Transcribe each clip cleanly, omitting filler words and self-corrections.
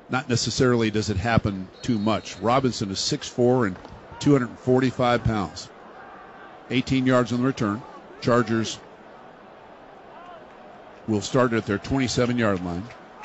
not necessarily does it happen too much. Robinson is 6'4" and 245 pounds. 18 yards on the return. Chargers will start at their 27-yard line.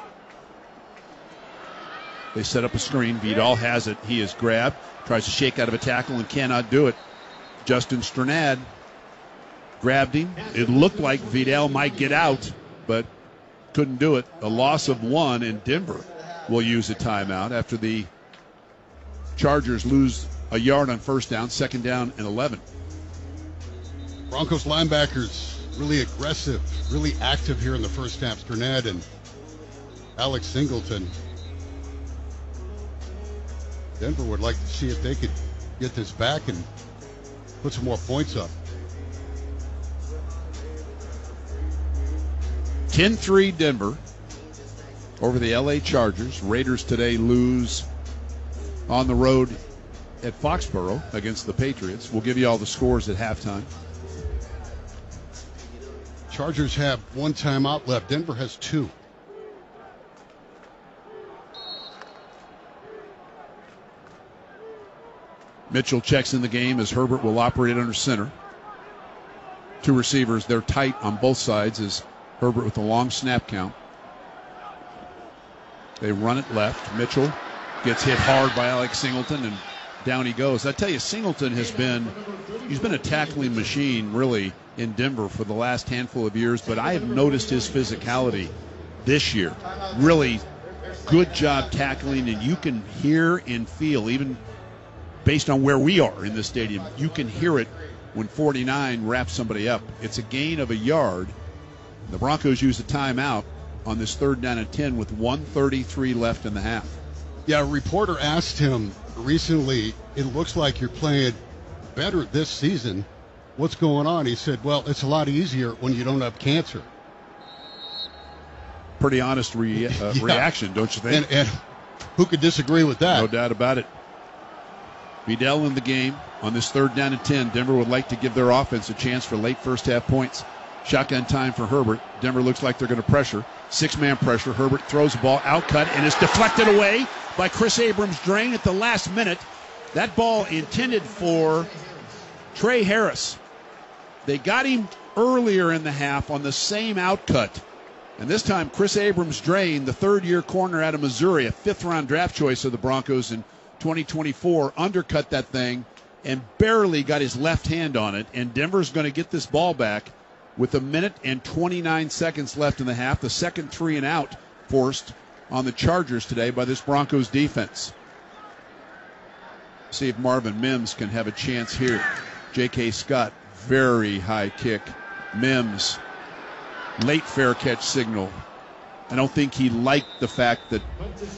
They set up a screen. Vidal has it. He is grabbed. Tries to shake out of a tackle and cannot do it. Justin Strnad grabbed him. It looked like Vidal might get out, but couldn't do it. A loss of 1, and Denver will use a timeout after the Chargers lose a yard on first down, second down and 11. Broncos linebackers really aggressive, really active here in the first half. Strnad and Alex Singleton. Denver would like to see if they could get this back and put some more points up. 10-3 Denver over the LA Chargers. Raiders today lose on the road at Foxborough against the Patriots. We'll give you all the scores at halftime. Chargers have 1 timeout left. Denver has 2. Mitchell checks in the game as Herbert will operate under center. 2 receivers, they're tight on both sides as Herbert with a long snap count. They run it left. Mitchell gets hit hard by Alex Singleton, and down he goes. I tell you, Singleton he's been a tackling machine really in Denver for the last handful of years, but I have noticed his physicality this year. Really good job tackling, and you can hear and feel, even based on where we are in the stadium, you can hear it when 49 wraps somebody up. It's a gain of a yard. The Broncos use a timeout on this 3rd down and 10 with 1:33 left in the half. Yeah, a reporter asked him recently, it looks like you're playing better this season. What's going on? He said, well, it's a lot easier when you don't have cancer. Pretty honest reaction, don't you think? And who could disagree with that? No doubt about it. Vidal in the game on this 3rd down and 10. Denver would like to give their offense a chance for late first half points. Shotgun time for Herbert. Denver looks like they're going to pressure. 6-man pressure. Herbert throws the ball outcut and is deflected away by Chris Abrams-Draine at the last minute. That ball intended for Trey Harris. They got him earlier in the half on the same outcut. And this time Chris Abrams-Draine, the 3rd-year corner out of Missouri, a 5th-round draft choice of the Broncos in 2024, undercut that thing and barely got his left hand on it. And Denver's going to get this ball back with 1 minute and 29 seconds left in the half. The second 3 and out forced on the Chargers today by this Broncos defense. See if Marvin Mims can have a chance here. J.K. Scott, very high kick. Mims, late fair catch signal. I don't think he liked the fact that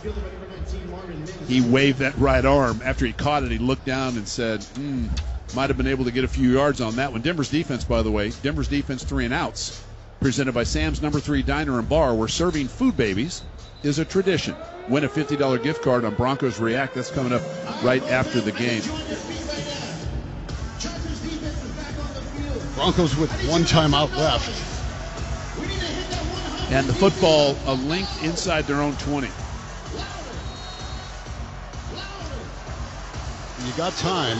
he waved that right arm. After he caught it, he looked down and said, might have been able to get a few yards on that one. Denver's defense, by the way, Denver's defense 3 and outs, presented by Sam's No. 3 Diner and Bar, where serving food babies is a tradition. Win a $50 gift card on Broncos React. That's coming up right after the game. Broncos with 1 timeout left. And the football a length inside their own 20. You got time.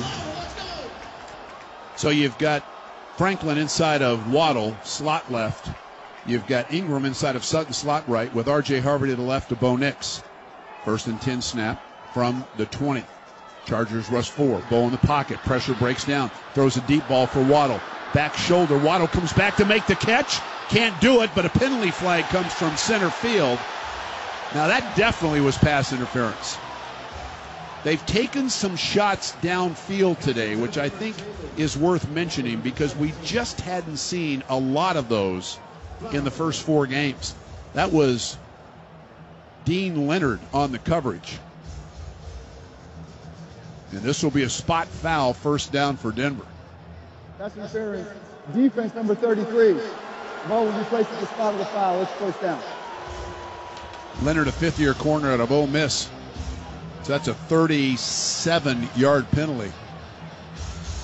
So you've got Franklin inside of Waddle, slot left. You've got Ingram inside of Sutton, slot right, with R.J. Harvey to the left of Bo Nix. 1st and 10 snap from the 20. Chargers rush 4. Bo in the pocket. Pressure breaks down. Throws a deep ball for Waddle. Back shoulder. Waddle comes back to make the catch. Can't do it, but a penalty flag comes from center field. Now that definitely was pass interference. They've taken some shots downfield today, which I think is worth mentioning because we just hadn't seen a lot of those in the first 4 games. That was Dean Leonard on the coverage. And this will be a spot foul, 1st down for Denver. That's interference. Defense number 33. Ball will be placed at the spot of the foul. It's 1st down. Leonard, a 5th-year corner out of Ole Miss. So that's a 37-yard penalty.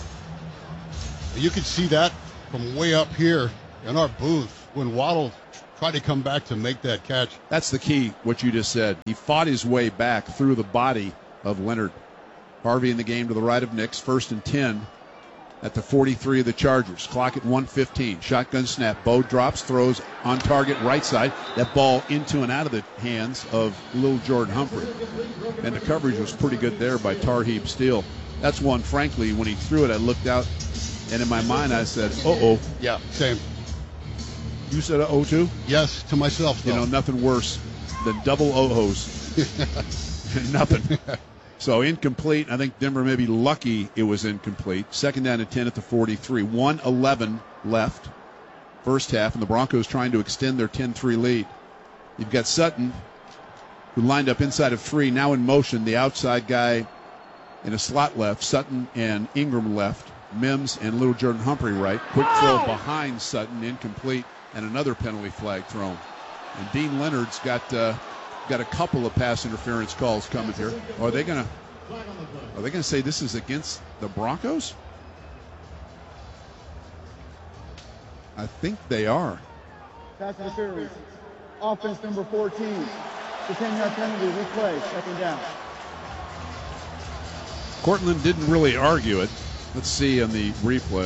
You can see that from way up here in our booth when Waddle try to come back to make that catch. That's the key, what you just said. He fought his way back through the body of Leonard. Harvey in the game to the right of Nix, 1st and 10 at the 43 of the Chargers. Clock at 1:15. Shotgun snap. Bo drops, throws on target right side. That ball into and out of the hands of little Jordan Humphrey. And the coverage was pretty good there by Tarheeb Steele. That's one, frankly, when he threw it, I looked out, and in my mind I said, uh-oh. Yeah, same. You said uh-oh too? Yes, to myself, though. You know, nothing worse than double oh-ohs. Nothing. So incomplete. I think Denver may be lucky it was incomplete. 2nd down and 10 at the 43. 1:11 left, first half, and the Broncos trying to extend their 10-3 lead. You've got Sutton, who lined up inside of 3, now in motion. The outside guy in a slot left. Sutton and Ingram left. Mims and little Jordan Humphrey right. Quick throw behind Sutton, incomplete, and another penalty flag thrown. And Dean Leonard's got a couple of pass interference calls coming here. Are they gonna say this is against the Broncos? I think they are. Pass interference. Offense number 14. The 10-yard penalty, replay, 2nd down. Cortland didn't really argue it. Let's see on the replay.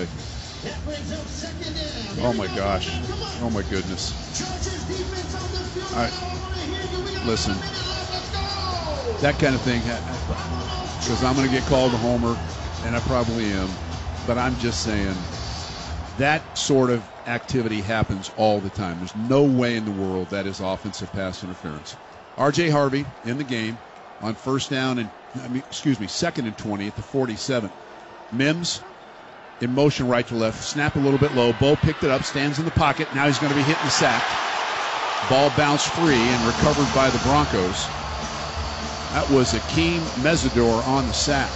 Oh my gosh. Oh my goodness. All right. Listen, that kind of thing, because I'm going to get called a homer, and I probably am, but I'm just saying that sort of activity happens all the time. There's no way in the world that is offensive pass interference. R.J. Harvey in the game on 2nd and 20 at the 47. Mims in motion right to left, snap a little bit low. Bo picked it up, stands in the pocket. Now he's going to be hit and sacked. Ball bounced free and recovered by the Broncos. That was Akeem Mesidor on the sack.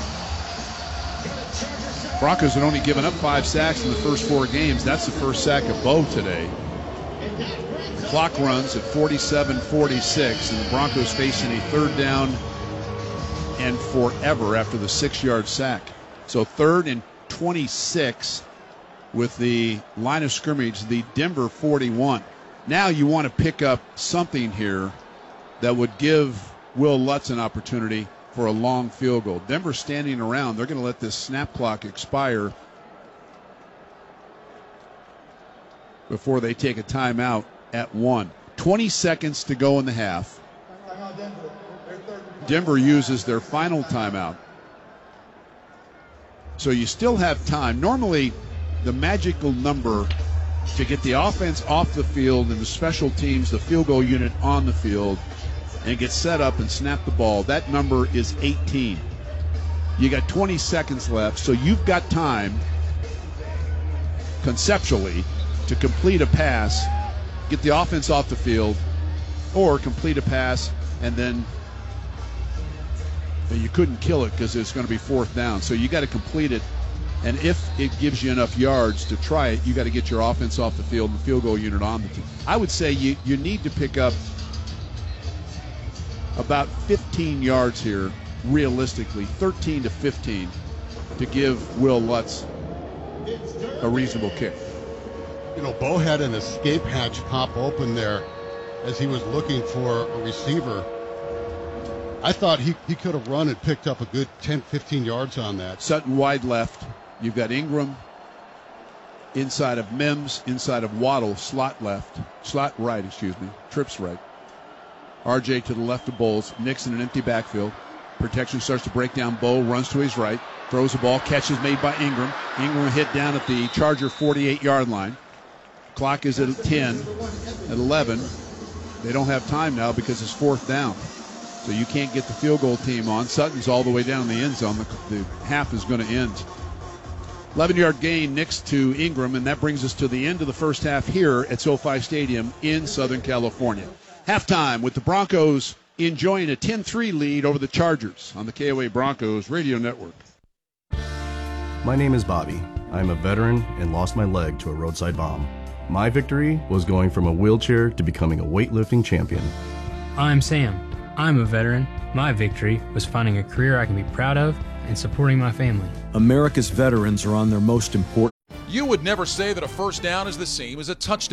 Broncos had only given up 5 sacks in the first 4 games. That's the first sack of Bo today. The clock runs at 47-46, and the Broncos facing a 3rd down and forever after the 6-yard sack. So 3rd and 26 with the line of scrimmage, the Denver 41. Now you want to pick up something here that would give Will Lutz an opportunity for a long field goal. Denver standing around. They're going to let this snap clock expire before they take a timeout at 1. 20 seconds to go in the half. Denver uses their final timeout. So you still have time. Normally, the magical number to get the offense off the field and the special teams, the field goal unit on the field, and get set up and snap the ball, that number is 18. You got 20 seconds left, so you've got time, conceptually, to complete a pass, get the offense off the field, or complete a pass, and then you couldn't kill it because it's going to be 4th down. So you got to complete it. And if it gives you enough yards to try it, you got to get your offense off the field and the field goal unit on the team. I would say you need to pick up about 15 yards here, realistically, 13 to 15, to give Will Lutz a reasonable kick. You know, Bo had an escape hatch pop open there as he was looking for a receiver. I thought he could have run and picked up a good 10, 15 yards on that. Sutton wide left. You've got Ingram inside of Mims, inside of Waddle, slot right, trips right. RJ to the left of Bowles. Nix in an empty backfield. Protection starts to break down. Bo runs to his right, throws the ball, catch is made by Ingram. Ingram hit down at the Charger 48-yard line. Clock is at 10, at 11. They don't have time now because it's 4th down. So you can't get the field goal team on. Sutton's all the way down in the end zone. The half is going to end. 11-yard gain, Nix to Ingram, and that brings us to the end of the first half here at SoFi Stadium in Southern California. Halftime with the Broncos enjoying a 10-3 lead over the Chargers on the KOA Broncos Radio Network. My name is Bobby. I'm a veteran and lost my leg to a roadside bomb. My victory was going from a wheelchair to becoming a weightlifting champion. I'm Sam. I'm a veteran. My victory was finding a career I can be proud of and supporting my family. America's veterans are on their most important. You would never say that a first down is the same as a touchdown.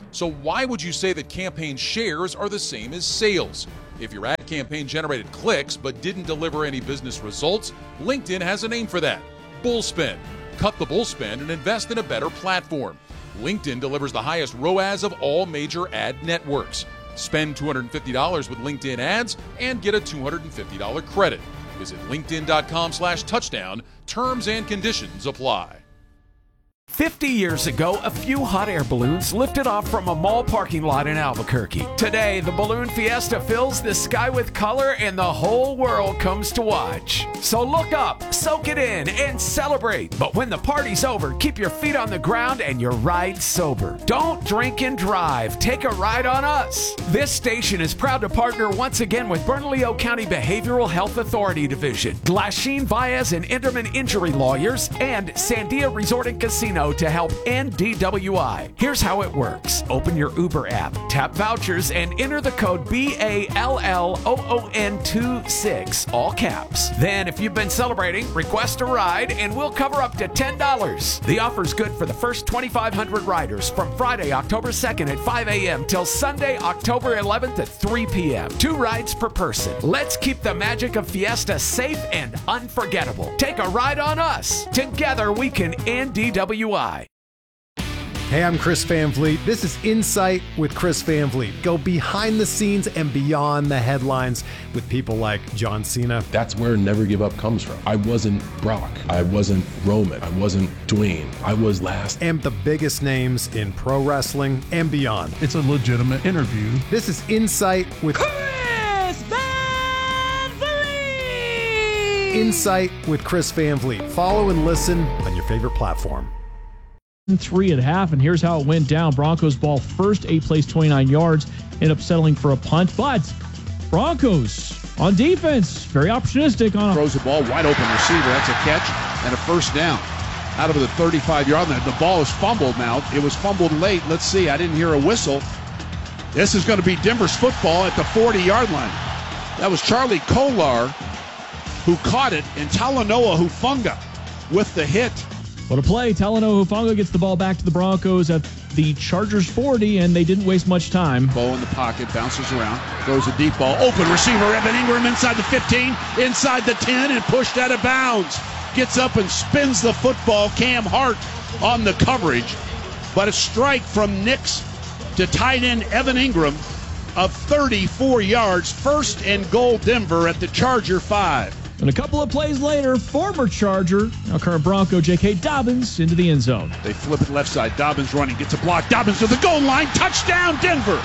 So why would you say that campaign shares are the same as sales? If your ad campaign generated clicks but didn't deliver any business results, LinkedIn has a name for that: bullspend. Cut the bullspend and invest in a better platform. LinkedIn delivers the highest ROAS of all major ad networks. Spend $250 with LinkedIn ads and get a $250 credit. Visit linkedin.com/touchdown. Terms and conditions apply. 50 years ago, a few hot air balloons lifted off from a mall parking lot in Albuquerque. Today, the Balloon Fiesta fills the sky with color and the whole world comes to watch. So look up, soak it in, and celebrate. But when the party's over, keep your feet on the ground and your ride sober. Don't drink and drive. Take a ride on us. This station is proud to partner once again with Bernalillo County Behavioral Health Authority Division, Glasheen, Baez, and Enderman Injury Lawyers, and Sandia Resort and Casino to help end DWI. Here's how it works. Open your Uber app, tap vouchers, and enter the code BALLOON26, all caps. Then, if you've been celebrating, request a ride, and we'll cover up to $10. The offer's good for the first 2,500 riders from Friday, October 2nd at 5 a.m. till Sunday, October 11th at 3 p.m. 2 rides per person. Let's keep the magic of Fiesta safe and unforgettable. Take a ride on us. Together, we can end DWI. Hey, I'm Chris Van Vliet. This is Insight with Chris Van Vliet. Go behind the scenes and beyond the headlines with people like John Cena. That's where Never Give Up comes from. I wasn't Brock. I wasn't Roman. I wasn't Dwayne. I was last. And the biggest names in pro wrestling and beyond. It's a legitimate interview. This is Insight with Chris Van Vliet. Insight with Chris Van Vliet. Follow and listen on your favorite platform. 3 at half, and here's how it went down. Broncos ball first, 8 plays, 29 yards, end up settling for a punt, but Broncos on defense, very opportunistic on throws the ball, wide open receiver, that's a catch and a first down out of the 35-yard line. The ball is fumbled now. It was fumbled late. Let's see, I didn't hear a whistle. This is going to be Denver's football at the 40-yard line. That was Charlie Kolar who caught it, and Talanoa Hufanga with the hit. What a play. Talanoa Hufanga gets the ball back to the Broncos at the Chargers 40, and they didn't waste much time. Ball in the pocket, bounces around, throws a deep ball. Open receiver, Evan Ingram inside the 15, inside the 10, and pushed out of bounds. Gets up and spins the football. Cam Hart on the coverage. But a strike from Nix to tight end Evan Ingram of 34 yards. First and goal Denver at the Charger 5. And a couple of plays later, former Charger, now current Bronco, J.K. Dobbins into the end zone. They flip it left side. Dobbins running, gets a block. Dobbins to the goal line. Touchdown, Denver.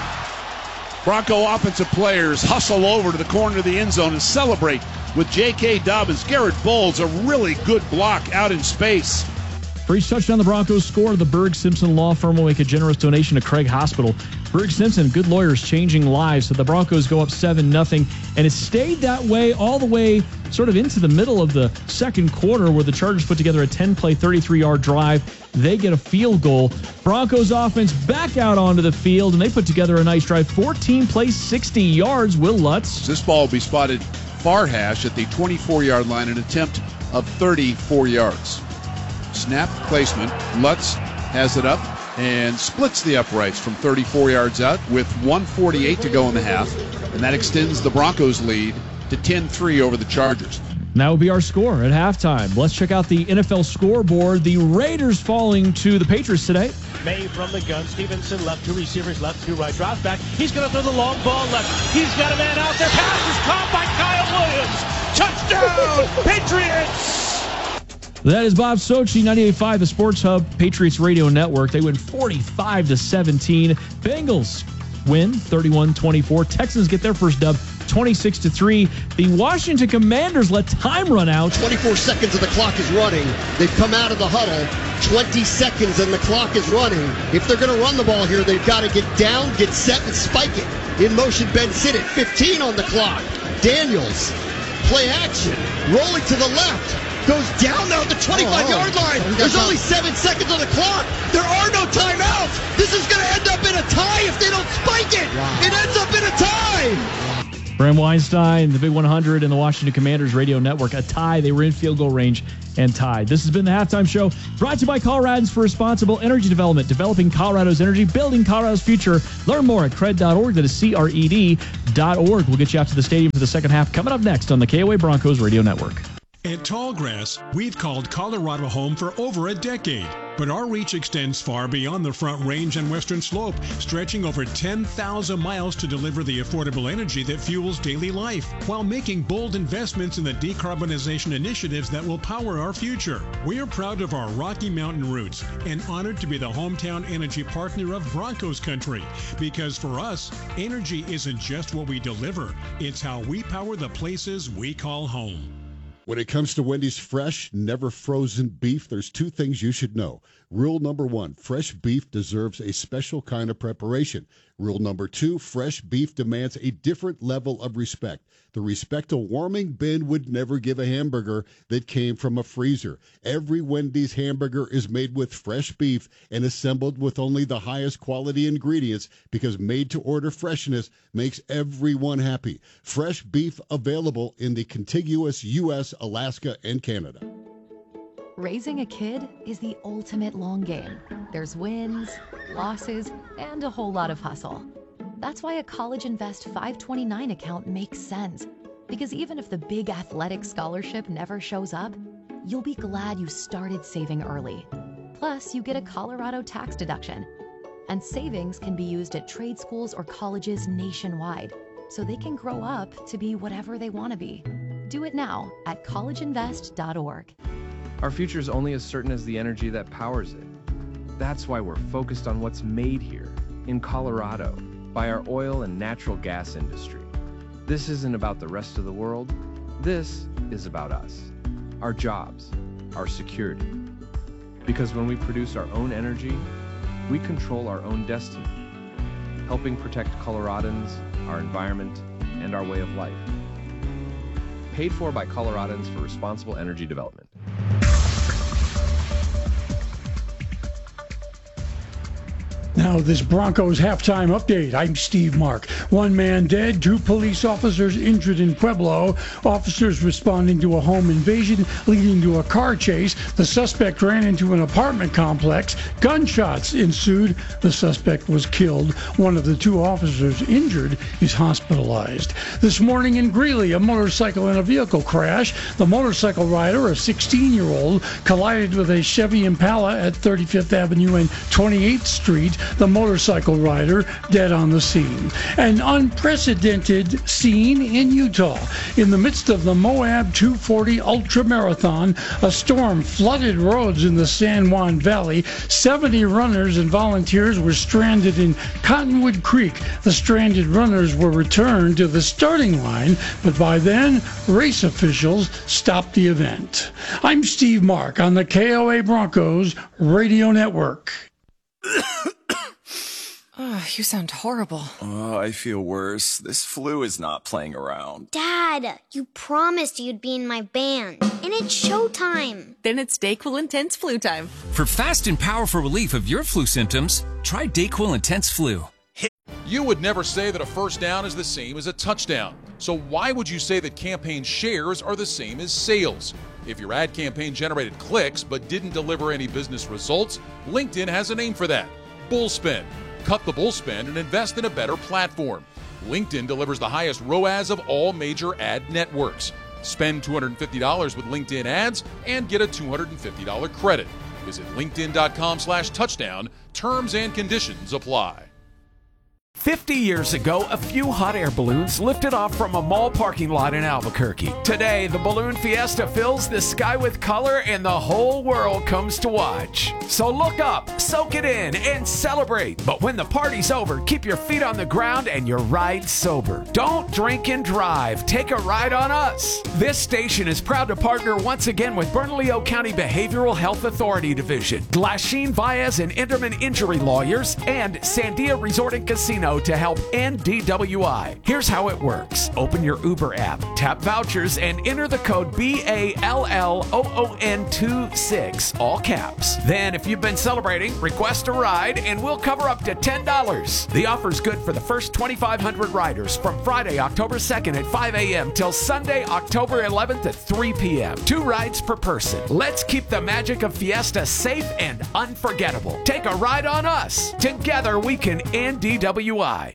Bronco offensive players hustle over to the corner of the end zone and celebrate with J.K. Dobbins. Garrett Bowles, a really good block out in space. For each touchdown the Broncos score, the Berg Simpson Law Firm will make a generous donation to Craig Hospital. Berg Simpson, good lawyers changing lives. So the Broncos go up 7-0, and it stayed that way all the way sort of into the middle of the second quarter, where the Chargers put together a 10-play, 33-yard drive. They get a field goal. Broncos offense back out onto the field, and they put together a nice drive. 14 plays, 60 yards. Will Lutz. This ball will be spotted far hash at the 24-yard line, an attempt of 34 yards. Snap placement. Lutz has it up and splits the uprights from 34 yards out with 1:48 to go in the half, and that extends the Broncos' lead to 10-3 over the Chargers. And that will be our score at halftime. Let's check out the NFL scoreboard. The Raiders falling to the Patriots today. May from the gun. Stevenson left, 2 receivers left, 2 right. Drops back. He's going to throw the long ball left. He's got a man out there. Pass is caught by Kyle Williams. Touchdown, Patriots! That is Bob Sochi, 98.5, the Sports Hub, Patriots Radio Network. They win 45-17. Bengals win 31-24. Texans get their first dub, 26-3. The Washington Commanders let time run out. 24 seconds and the clock is running. They've come out of the huddle. 20 seconds and the clock is running. If they're going to run the ball here, they've got to get down, get set, and spike it. In motion, Ben Sinnott, 15 on the clock. Daniels, play action, rolling to the left. Goes down now at the 25-yard line. There's only 7 seconds on the clock. There are no timeouts. This is going to end up in a tie if they don't spike it. Wow. It ends up in a tie. Bram Weinstein, the Big 100, and the Washington Commanders Radio Network, a tie. They were in field goal range and tied. This has been the Halftime Show, brought to you by Coloradans for Responsible Energy Development, developing Colorado's energy, building Colorado's future. Learn more at cred.org. That is CRED.org. We'll get you out to the stadium for the second half, coming up next on the KOA Broncos Radio Network. At Tallgrass, we've called Colorado home for over a decade, but our reach extends far beyond the Front Range and Western Slope, stretching over 10,000 miles to deliver the affordable energy that fuels daily life, while making bold investments in the decarbonization initiatives that will power our future. We are proud of our Rocky Mountain roots and honored to be the hometown energy partner of Broncos country, because for us, energy isn't just what we deliver, it's how we power the places we call home. When it comes to Wendy's fresh, never frozen beef, there's two things you should know. Rule number one, fresh beef deserves a special kind of preparation. Rule number two, fresh beef demands a different level of respect. The respect a warming bin would never give a hamburger that came from a freezer. Every Wendy's hamburger is made with fresh beef and assembled with only the highest quality ingredients, because made-to-order freshness makes everyone happy. Fresh beef available in the contiguous U.S., Alaska, and Canada. Raising a kid is the ultimate long game. There's wins, losses, and a whole lot of hustle. That's why a College Invest 529 account makes sense. Because even if the big athletic scholarship never shows up, you'll be glad you started saving early. Plus, you get a Colorado tax deduction. And savings can be used at trade schools or colleges nationwide, so they can grow up to be whatever they want to be. Do it now at collegeinvest.org. Our future is only as certain as the energy that powers it. That's why we're focused on what's made here, in Colorado, by our oil and natural gas industry. This isn't about the rest of the world. This is about us, our jobs, our security. Because when we produce our own energy, we control our own destiny, helping protect Coloradans, our environment, and our way of life. Paid for by Coloradans for Responsible Energy Development. Now, this Broncos halftime update. I'm Steve Mark. One man dead, 2 police officers injured in Pueblo. Officers responding to a home invasion leading to a car chase. The suspect ran into an apartment complex. Gunshots ensued. The suspect was killed. One of the 2 officers injured is hospitalized. This morning in Greeley, a motorcycle and a vehicle crash. The motorcycle rider, a 16-year-old, collided with a Chevy Impala at 35th Avenue and 28th Street. The motorcycle rider dead on the scene. An unprecedented scene in Utah. In the midst of the Moab 240 Ultra Marathon, a storm flooded roads in the San Juan Valley. 70 runners and volunteers were stranded in Cottonwood Creek. The stranded runners were returned to the starting line, but by then, race officials stopped the event. I'm Steve Mark on the KOA Broncos Radio Network. Oh, you sound horrible. Oh, I feel worse. This flu is not playing around. Dad, you promised you'd be in my band, and it's showtime. Then it's DayQuil Intense Flu time. For fast and powerful relief of your flu symptoms, try DayQuil Intense Flu. You would never say that a first down is the same as a touchdown. So why would you say that campaign shares are the same as sales? If your ad campaign generated clicks but didn't deliver any business results, LinkedIn has a name for that: Bullspin. Cut the bullspin and invest in a better platform. LinkedIn delivers the highest ROAS of all major ad networks. Spend $250 with LinkedIn ads and get a $250 credit. Visit linkedin.com/touchdown. Terms and conditions apply. 50 years ago, a few hot air balloons lifted off from a mall parking lot in Albuquerque. Today, the Balloon Fiesta fills the sky with color and the whole world comes to watch. So look up, soak it in, and celebrate. But when the party's over, keep your feet on the ground and your ride sober. Don't drink and drive. Take a ride on us. This station is proud to partner once again with Bernalillo County Behavioral Health Authority Division, Glasheen Baez and Enderman Injury Lawyers, and Sandia Resort and Casino know to help end DWI. Here's how it works. Open your Uber app, tap vouchers, and enter the code BALLOON26, all caps. Then, if you've been celebrating, request a ride, and we'll cover up to $10. The offer's good for the first 2,500 riders from Friday, October 2nd at 5 a.m. till Sunday, October 11th at 3 p.m. 2 rides per person. Let's keep the magic of Fiesta safe and unforgettable. Take a ride on us. Together we can end DWI.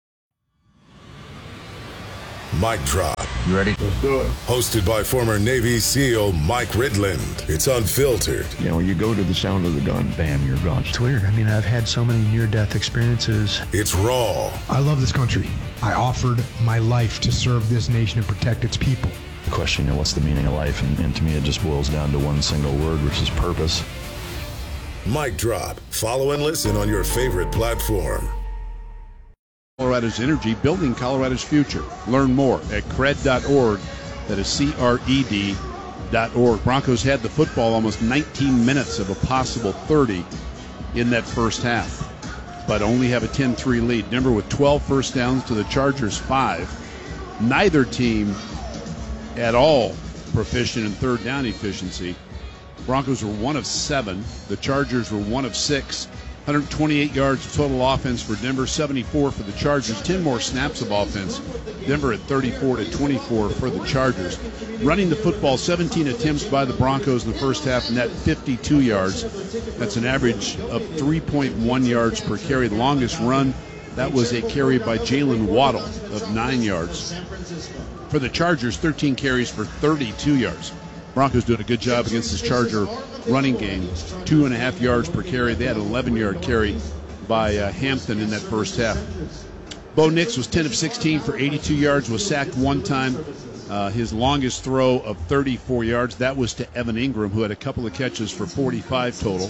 Mic Drop. You ready? Let's do it. Hosted by former Navy SEAL Mike Ridland. It's unfiltered. You know, you go to the sound of the gun, bam, you're gone. It's weird. I mean, I've had so many near-death experiences. It's raw. I love this country. I offered my life to serve this nation and protect its people. The question, you know, what's the meaning of life? And to me, it just boils down to one single word, which is purpose. Mic Drop. Follow and listen on your favorite platform. Colorado's Energy, building Colorado's future. Learn more at cred.org. That is CRED.org. Broncos had the football almost 19 minutes of a possible 30 in that first half, but only have a 10-3 lead. Denver with 12 first downs to the Chargers 5. Neither team at all proficient in third down efficiency. Broncos were 1 of 7. The Chargers were 1 of 6. 128 yards of total offense for Denver, 74 for the Chargers. 10 more snaps of offense. Denver at 34-24 for the Chargers. Running the football, 17 attempts by the Broncos in the first half, net 52 yards. That's an average of 3.1 yards per carry. The longest run, that was a carry by Jalen Waddle of 9 yards. For the Chargers, 13 carries for 32 yards. Broncos doing a good job against this Charger running game. 2.5 yards per carry. They had an 11-yard carry by Hampton in that first half. Bo Nix was 10 of 16 for 82 yards, was sacked one time. His longest throw of 34 yards, that was to Evan Ingram, who had a couple of catches for 45 total.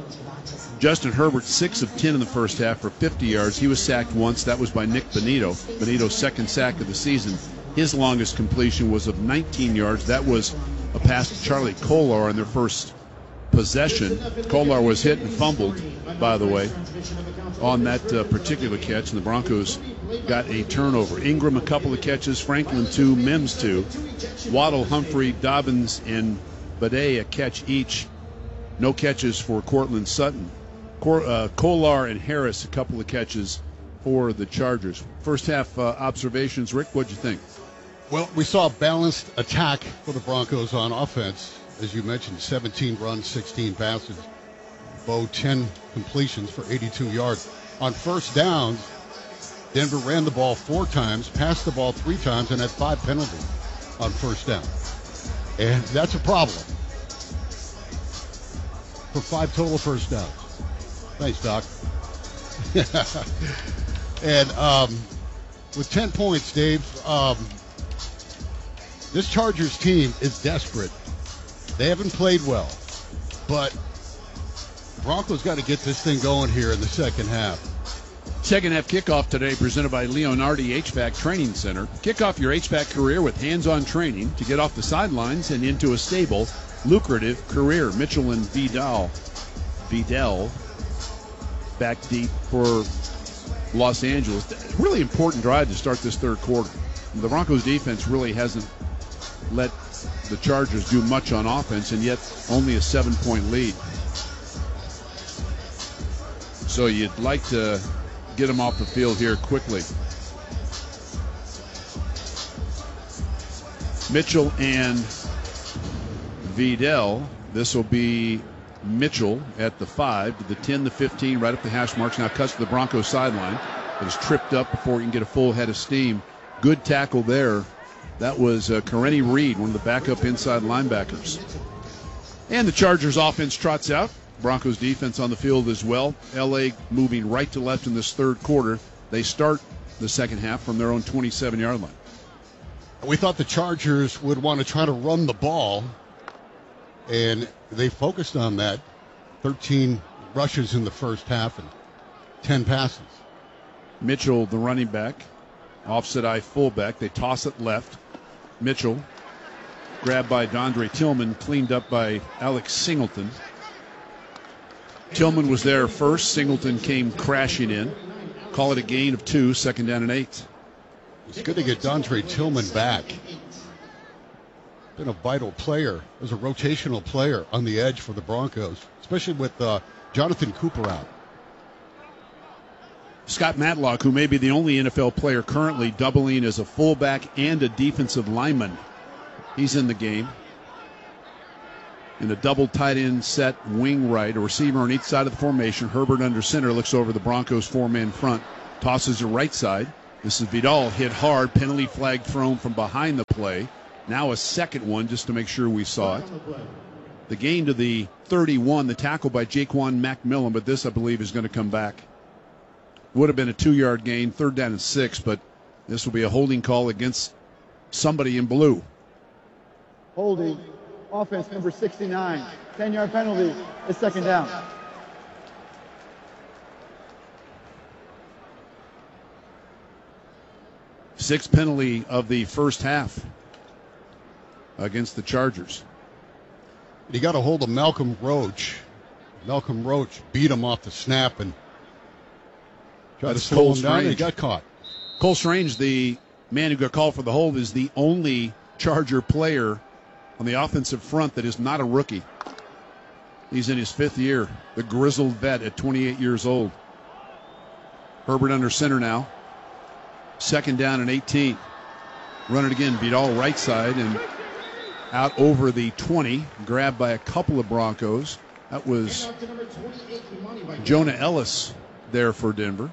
Justin Herbert, 6 of 10 in the first half for 50 yards. He was sacked once. That was by Nick Benito. Benito's second sack of the season. His longest completion was of 19 yards. That was a pass to Charlie Kolar on their first possession. Kolar was hit and fumbled, by the way, on that particular catch, and the Broncos got a turnover. Ingram, a couple of catches. Franklin, 2. Mims, 2. Waddle, Humphrey, Dobbins, and Bade, a catch each. No catches for Cortland Sutton. Kolar and Harris, a couple of catches for the Chargers. First half observations. Rick, what'd you think? Well, we saw a balanced attack for the Broncos on offense. As you mentioned, 17 runs, 16 passes. Bo, 10 completions for 82 yards. On first downs, Denver ran the ball 4 times, passed the ball 3 times, and had 5 penalties on first down. And that's a problem for 5 total first downs. Thanks, Doc. And with 10 points, Dave, this Chargers team is desperate. They haven't played well, but Broncos got to get this thing going here in the second half. Second half kickoff today presented by Leonardi HVAC Training Center. Kick off your HVAC career with hands-on training to get off the sidelines and into a stable, lucrative career. Mitchell and Vidal back deep for Los Angeles. Really important drive to start this third quarter. The Broncos defense really hasn't let the Chargers do much on offense, and yet only a 7-point lead. So you'd like to get them off the field here quickly. Mitchell and Vidal. This will be Mitchell at the 5 to the 10, the 15, right up the hash marks. Now cuts to the Broncos sideline. It is tripped up before he can get a full head of steam. Good tackle there. That was Karene Reed, one of the backup inside linebackers. And the Chargers offense trots out. Broncos defense on the field as well. L.A. moving right to left in this third quarter. They start the second half from their own 27-yard line. We thought the Chargers would want to try to run the ball, and they focused on that. 13 rushes in the first half and 10 passes. Mitchell, the running back, offset eye fullback. They toss it left. Mitchell, grabbed by Dondre Tillman, cleaned up by Alex Singleton. Tillman was there first. Singleton came crashing in. Call it a gain of 2, 2nd down and 8. It's good to get Dondre Tillman back. Been a vital player, as a rotational player on the edge for the Broncos, especially with Jonathan Cooper out. Scott Matlock, who may be the only NFL player currently doubling as a fullback and a defensive lineman, he's in the game. In a double tight end set, wing right, a receiver on each side of the formation. Herbert under center, looks over the Broncos' 4-man front, tosses to right side. This is Vidal, hit hard, penalty flag thrown from behind the play. Now a second one just to make sure we saw it. The gain to the 31, the tackle by Jaquan McMillan, but this, I believe, is going to come back. Would have been a 2-yard gain, 3rd down and 6, but this will be a holding call against somebody in blue. Holding, offense number 69, 10-yard penalty, is 2nd down. Sixth penalty of the first half against the Chargers. He got a hold of Malcolm Roach. Malcolm Roach beat him off the snap and tried to slow him down, and he got caught. Cole Strange, the man who got called for the hold, is the only Charger player on the offensive front that is not a rookie. He's in his 5th year, the grizzled vet at 28 years old. Herbert under center now. 2nd down and 18. Run it again, Vidal right side and out over the 20. Grabbed by a couple of Broncos. That was Jonah Ellis there for Denver.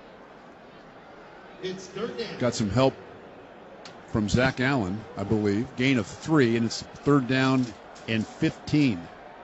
Got some help from Zach Allen, I believe. Gain of 3, and it's 3rd down and 15.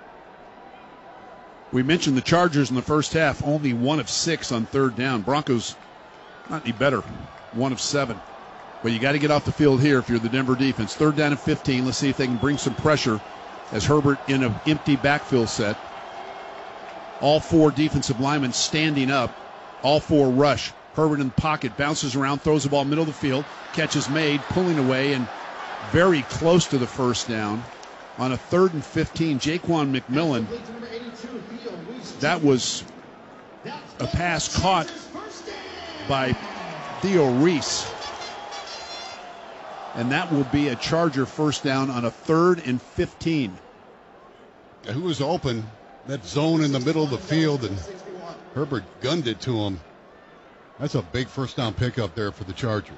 We mentioned the Chargers in the first half, only 1 of 6 on 3rd down. Broncos not any better, 1 of 7. But you got to get off the field here if you're the Denver defense. 3rd down and 15. Let's see if they can bring some pressure as Herbert in an empty backfield set. All 4 defensive linemen standing up. All 4 rush. Herbert in the pocket, bounces around, throws the ball middle of the field. Catch is made, pulling away, and very close to the 1st down. On a 3rd and 15, Jaquan McMillan. That was a pass caught by Theo Reese. And that will be a Charger 1st down on a 3rd and 15. Who was open? That zone in the middle of the field, and Herbert gunned it to him. That's a big 1st down pickup there for the Chargers.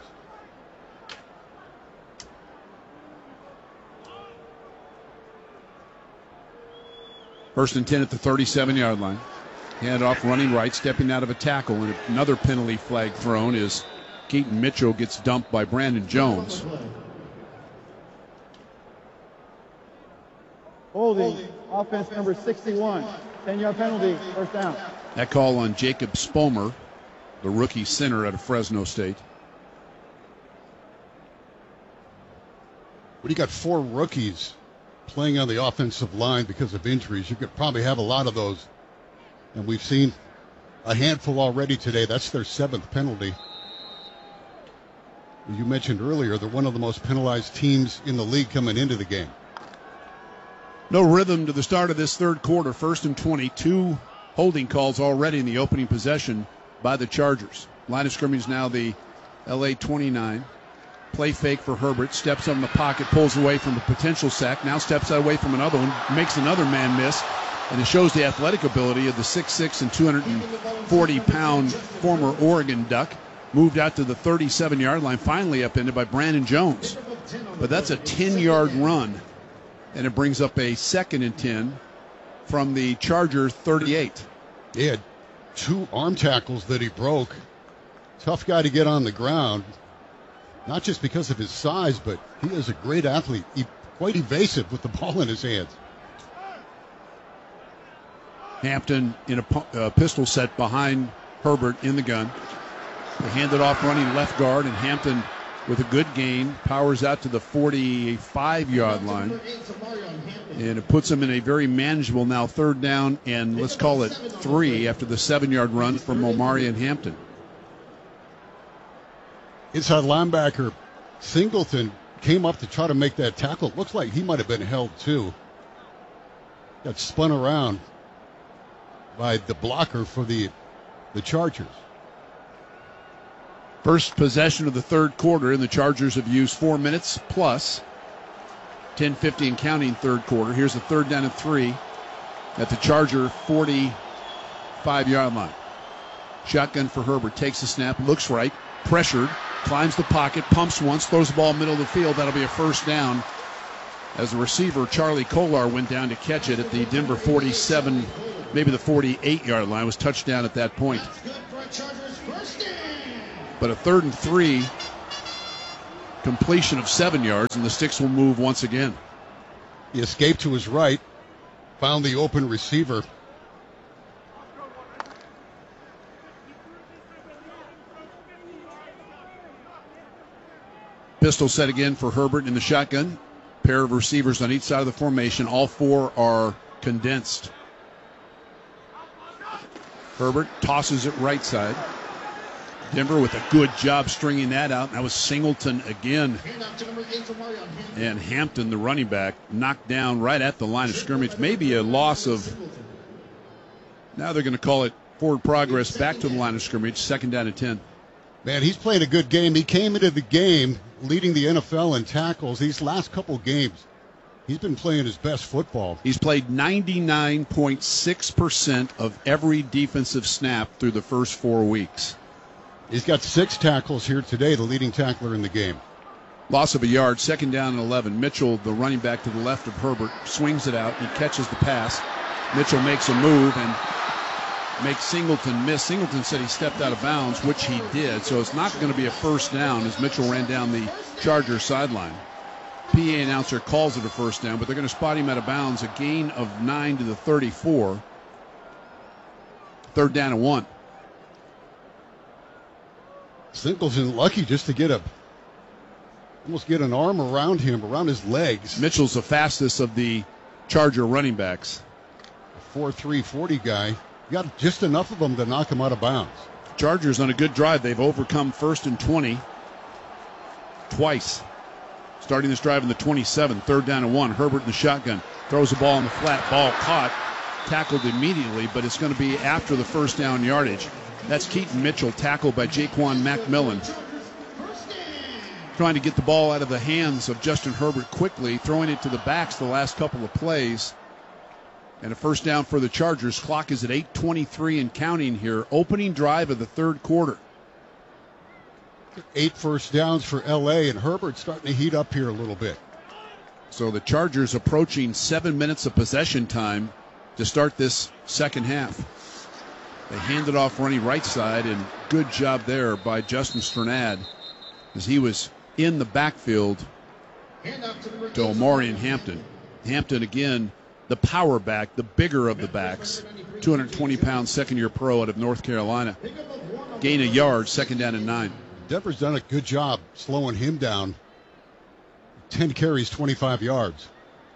First and 10 at the 37-yard line. Hand off, running right, stepping out of a tackle, and another penalty flag thrown as Keaton Mitchell gets dumped by Brandon Jones. Holding, offense number 61, 10-yard penalty, 1st down. That call on Jacob Spomer, the rookie center out of Fresno State. When you got 4 rookies playing on the offensive line because of injuries, you could probably have a lot of those. And we've seen a handful already today. That's their 7th penalty. You mentioned earlier they're one of the most penalized teams in the league coming into the game. No rhythm to the start of this 3rd quarter. 1st and 20. 2 holding calls already in the opening possession by the Chargers. Line of scrimmage now the LA 29. Play fake for Herbert. Steps on the pocket, pulls away from a potential sack. Now steps away from another one. Makes another man miss. And it shows the athletic ability of the 6'6" and 240-pound former Oregon Duck. Moved out to the 37-yard line, finally upended by Brandon Jones. But that's a 10-yard run, and it brings up a 2nd and 10 from the Charger 38. He had 2 arm tackles that he broke. Tough guy to get on the ground, not just because of his size, but he is a great athlete. He's quite evasive with the ball in his hands. Hampton in a pistol set behind Herbert in the gun. They hand it off running left guard, and Hampton with a good gain powers out to the 45-yard line. And it puts him in a very manageable now 3rd down and let's call it 3 after the 7-yard run from Omarion Hampton. Inside linebacker Singleton came up to try to make that tackle. Looks like he might have been held too. Got spun around by the blocker for the Chargers. First possession of the third quarter, and the Chargers have used 4 minutes plus 10:50 and counting third quarter. Here's a 3rd down and 3 at the Charger 45-yard line. Shotgun for Herbert. Takes the snap, looks right, pressured, climbs the pocket, pumps once, throws the ball middle of the field. That'll be a first down as the receiver, Charlie Kolar, went down to catch it at the Denver 47, maybe the 48-yard line. It was touchdown at that point. But a 3rd and 3, completion of 7 yards, and the sticks will move once again. He escaped to his right, found the open receiver. Pistol set again for Herbert in the shotgun. Pair of receivers on each side of the formation. All 4 are condensed. Herbert tosses it right side. Denver with a good job stringing that out. That was Singleton again. And Hampton, the running back, knocked down right at the line of scrimmage. Maybe a loss of, now they're going to call it forward progress back to the line of scrimmage. 2nd down and 10. Man, he's playing a good game. He came into the game leading the NFL in tackles. These last couple games, he's been playing his best football. He's played 99.6% of every defensive snap through the first 4 weeks. He's got 6 tackles here today, the leading tackler in the game. Loss of a yard, 2nd down and 11. Mitchell, the running back to the left of Herbert, swings it out. He catches the pass. Mitchell makes a move and makes Singleton miss. Singleton said he stepped out of bounds, which he did, so it's not going to be a first down as Mitchell ran down the Chargers sideline. PA announcer calls it a first down, but they're going to spot him out of bounds. A gain of 9 to the 34. 3rd down and 1. Singleton lucky just to almost get an arm around him, around his legs. Mitchell's the fastest of the Charger running backs. A 4.3 40 guy. Got just enough of them to knock him out of bounds. Chargers on a good drive. They've overcome 1st and 20 twice. Starting this drive in the 27, 3rd down and 1. Herbert in the shotgun. Throws the ball in the flat. Ball caught. Tackled immediately, but it's going to be after the first down yardage. That's Keaton Mitchell, tackled by Jaquan McMillan. Trying to get the ball out of the hands of Justin Herbert quickly, throwing it to the backs the last couple of plays. And a first down for the Chargers. Clock is at 8:23 and counting here. Opening drive of the third quarter. 8 first downs for L.A., and Herbert's starting to heat up here a little bit. So the Chargers approaching 7 minutes of possession time to start this second half. They hand it off running right side, and good job there by Justin Strnad as he was in the backfield to Omari and Hampton. Hampton again, the power back, the bigger of the backs, 220-pound second-year pro out of North Carolina. Gain a yard, 2nd down and 9. Denver's done a good job slowing him down. 10 carries, 25 yards.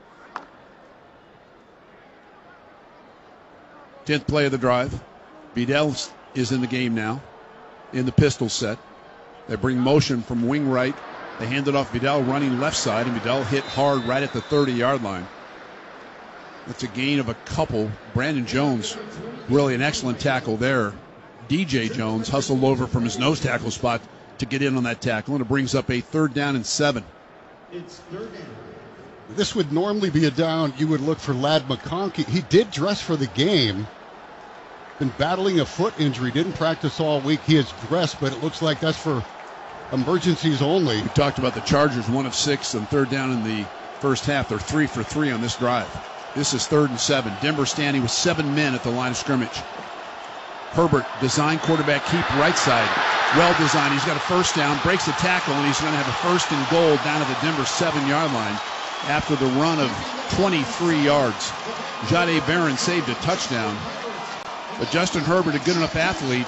10th play of the drive. Vidal is in the game now in the pistol set. They bring motion from wing right. They hand it off. Vidal running left side, and Vidal hit hard right at the 30-yard line. That's a gain of a couple. Brandon Jones, really an excellent tackle there. DJ Jones hustled over from his nose tackle spot to get in on that tackle, and it brings up a 3rd down and 7. This would normally be a down. You would look for Ladd McConkey. He did dress for the game. Been battling a foot injury. Didn't practice all week. He is dressed, but it looks like that's for emergencies only. We talked about the Chargers, 1 of 6 on 3rd down in the first half. They're 3 for 3 on this drive. This is 3rd and 7. Denver standing with 7 men at the line of scrimmage. Herbert, design quarterback keep right side. Well designed. He's got a first down, breaks the tackle, and he's going to have a 1st and goal down at the Denver 7-yard line after the run of 23 yards. Jahdae Barron saved a touchdown. But Justin Herbert, a good enough athlete,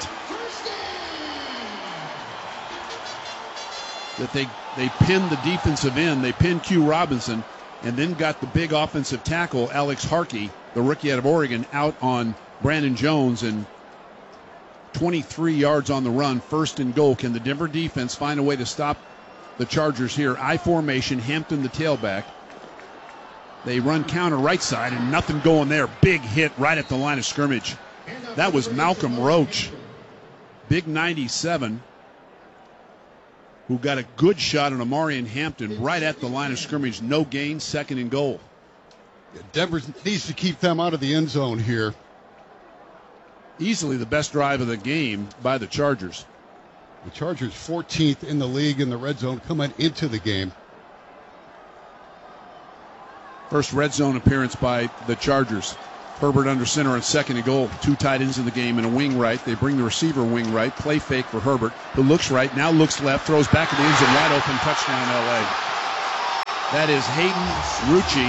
that they pinned the defensive end. They pinned Q Robinson and then got the big offensive tackle, Alex Harkey, the rookie out of Oregon, out on Brandon Jones, and 23 yards on the run, 1st and goal. Can the Denver defense find a way to stop the Chargers here? I formation, Hampton the tailback. They run counter right side, and nothing going there. Big hit right at the line of scrimmage. That was Malcolm Roach. Big 97. who got a good shot on Amarian Hampton right at the line of scrimmage. No gain, 2nd and goal. Denver needs to keep them out of the end zone here. Easily the best drive of the game by the Chargers. The Chargers 14th in the league in the red zone coming into the game. First red zone appearance by the Chargers. Herbert under center on 2nd and goal. 2 tight ends in the game and a wing right. They bring the receiver wing right. Play fake for Herbert, who looks right, now looks left, throws back at the end zone, wide open, touchdown LA. That is Hayden Rucci,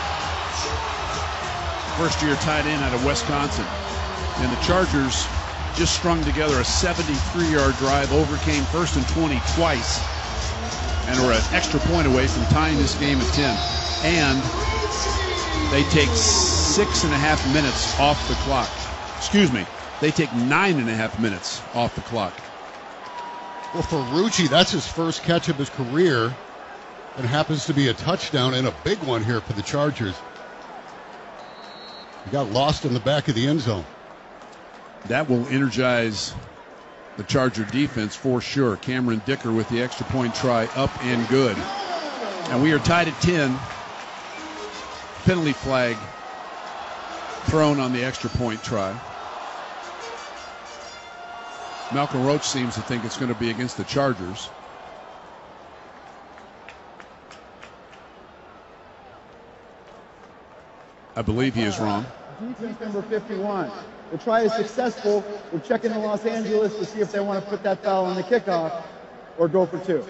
first-year tight end out of Wisconsin. And the Chargers just strung together a 73-yard drive, overcame 1st and 20 twice, and are an extra point away from tying this game at 10. And they take 6.5 minutes off the clock. Excuse me. They take 9.5 minutes off the clock. Well, for Rucci, that's his first catch of his career, and happens to be a touchdown and a big one here for the Chargers. He got lost in the back of the end zone. That will energize the Charger defense for sure. Cameron Dicker with the extra point try, up and good. And we are tied at 10. Penalty flag thrown on the extra point try. Malcolm Roach seems to think it's going to be against the Chargers. I believe he is wrong. Defense number 51. The try is successful. We're checking in Los Angeles to see if they want to put that foul on the kickoff or go for 2.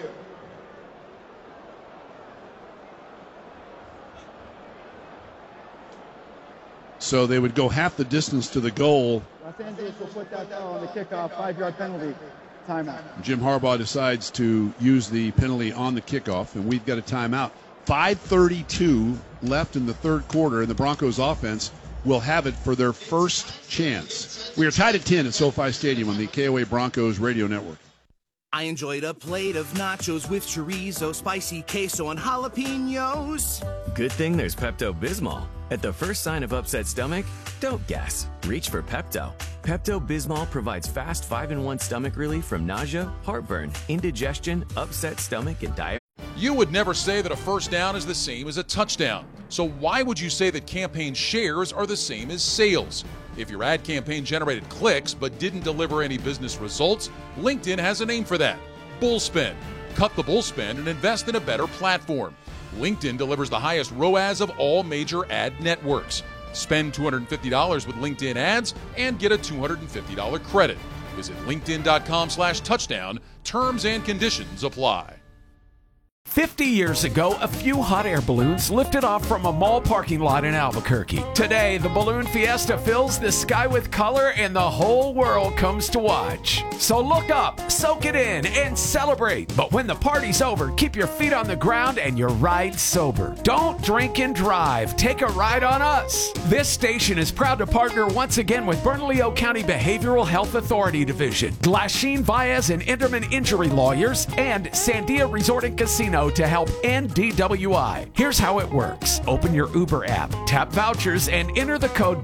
So they would go half the distance to the goal. Los Angeles will put that foul on the kickoff, 5-yard penalty, timeout. Jim Harbaugh decides to use the penalty on the kickoff, and we've got a timeout. 5:32 left in the third quarter, and the Broncos offense will have it for their first chance. We are tied at 10 at SoFi Stadium on the KOA Broncos radio network. I enjoyed a plate of nachos with chorizo, spicy queso, and jalapenos. Good thing there's Pepto-Bismol. At the first sign of upset stomach, don't guess. Reach for Pepto. Pepto-Bismol provides fast 5-in-1 stomach relief from nausea, heartburn, indigestion, upset stomach, and diarrhea. You would never say that a first down is the same as a touchdown. So why would you say that campaign shares are the same as sales? If your ad campaign generated clicks but didn't deliver any business results, LinkedIn has a name for that: Bullspin. Cut the bullspin and invest in a better platform. LinkedIn delivers the highest ROAS of all major ad networks. Spend $250 with LinkedIn ads and get a $250 credit. Visit linkedin.com/touchdown. Terms and conditions apply. 50 years ago, a few hot air balloons lifted off from a mall parking lot in Albuquerque. Today, the Balloon Fiesta fills the sky with color and the whole world comes to watch. So look up, soak it in, and celebrate. But when the party's over, keep your feet on the ground and your ride sober. Don't drink and drive. Take a ride on us. This station is proud to partner once again with Bernalillo County Behavioral Health Authority Division, Glasheen, Baez, and Enderman Injury Lawyers, and Sandia Resort and Casino to help end DWI. Here's how it works. Open your Uber app, tap vouchers, and enter the code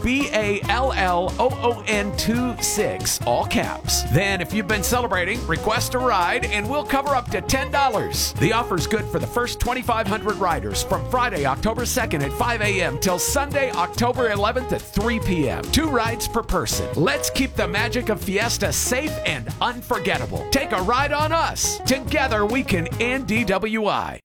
BALLOON26, all caps. Then, if you've been celebrating, request a ride, and we'll cover up to $10. The offer's good for the first 2,500 riders from Friday, October 2nd at 5 a.m. till Sunday, October 11th at 3 p.m. 2 rides per person. Let's keep the magic of Fiesta safe and unforgettable. Take a ride on us. Together, we can end DWI.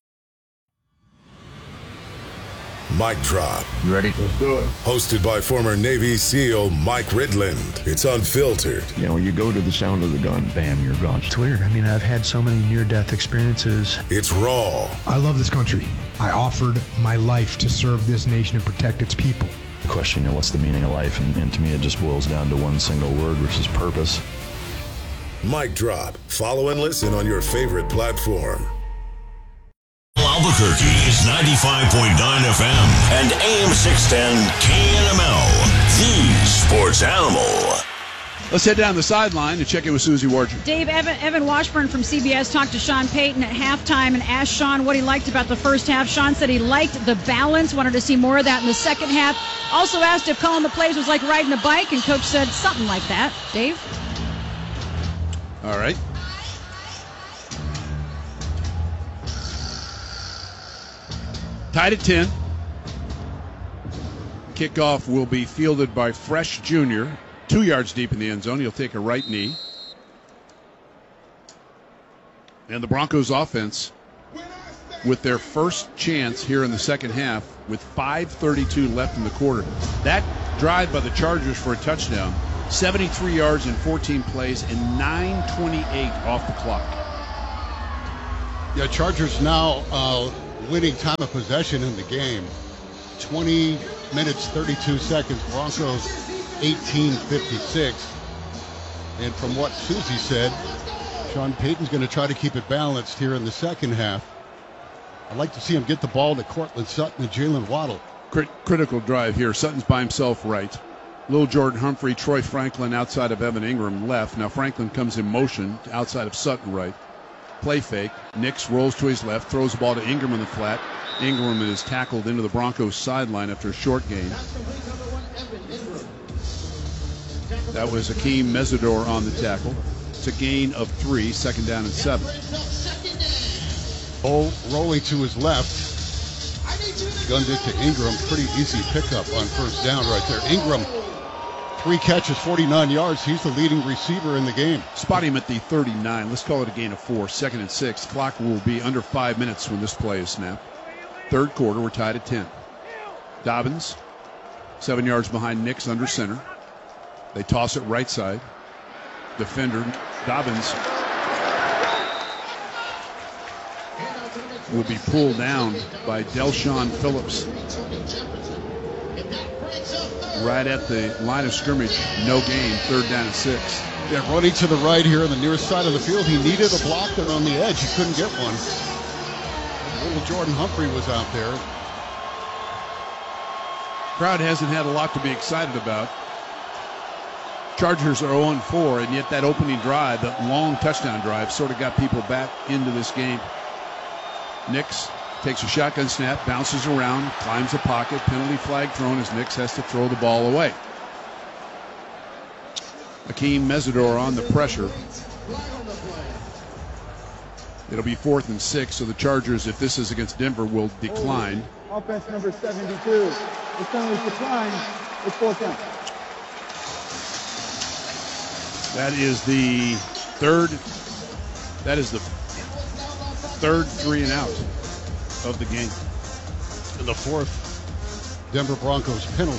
Mic Drop. You ready? Let's do it. Hosted by former Navy SEAL Mike Ridland. It's unfiltered. You know, you go to the sound of the gun, bam, you're gone. It's weird. I mean, I've had so many near-death experiences. It's raw. I love this country. I offered my life to serve this nation and protect its people. The question, you know, what's the meaning of life? And to me, it just boils down to one single word, which is purpose. Mic Drop. Follow and listen on your favorite platform. Albuquerque is 95.9 FM and AM 610 KNML, the sports animal. Let's head down the sideline to check in with Susie Warcher. Dave, Evan Washburn from CBS talked to Sean Payton at halftime and asked Sean what he liked about the first half. Sean said he liked the balance, wanted to see more of that in the second half. Also asked if calling the plays was like riding a bike, and Coach said something like that. Dave? All right. Tied at 10. Kickoff will be fielded by Fresh Jr., 2 yards deep in the end zone. He'll take a right knee. And the Broncos offense with their first chance here in the second half with 5:32 left in the quarter. That drive by the Chargers for a touchdown, 73 yards in 14 plays and 9:28 off the clock. Yeah, Chargers now winning time of possession in the game. 20 minutes, 32 seconds. Broncos 18:56. And from what Susie said, Sean Payton's going to try to keep it balanced here in the second half. I'd like to see him get the ball to Cortland Sutton and Jalen Waddle. Critical drive here. Sutton's by himself right. Little Jordan Humphrey, Troy Franklin outside of Evan Ingram left. Now Franklin comes in motion outside of Sutton right. Play fake. Nix rolls to his left, throws the ball to Ingram in the flat. Ingram is tackled into the Broncos sideline after a short gain. That was Akeem Mesidor on the tackle. It's a gain of 3, second down and 7. Ball rolling to his left. Gunned it to Ingram. Pretty easy pickup on first down right there. Ingram, 3 catches, 49 yards. He's the leading receiver in the game. Spot him at the 39. Let's call it a gain of 4. Second and 6. Clock will be under 5 minutes when this play is snapped. Third quarter, we're tied at 10. Dobbins, 7 yards behind Nix under center. They toss it right side. Defender Dobbins will be pulled down by Delshon Phillips. Right at the line of scrimmage, no gain, third down and 6. Yeah, running to the right here on the near side of the field. He needed a block, and on the edge, he couldn't get one. Little Jordan Humphrey was out there. Crowd hasn't had a lot to be excited about. Chargers are 0-4, and yet that opening drive, that long touchdown drive, sort of got people back into this game. Nix takes a shotgun snap, bounces around, climbs the pocket, penalty flag thrown as Nix has to throw the ball away. Akeem Mesidor on the pressure. It'll be 4th and 6, so the Chargers, if this is against Denver, will decline. Offense number 72. This penalty decline. It's 4th down. That is the third 3 and out of the game. And the 4th Denver Broncos penalty.